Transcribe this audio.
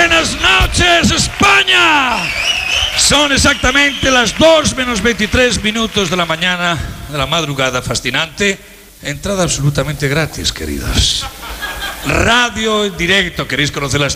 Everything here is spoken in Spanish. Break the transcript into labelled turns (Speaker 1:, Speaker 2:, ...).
Speaker 1: Buenas noches, España. Son exactamente las 2 menos 23 minutos de la mañana, de la madrugada fascinante. Entrada absolutamente gratis, queridos. Radio en directo. ¿Queréis conocer las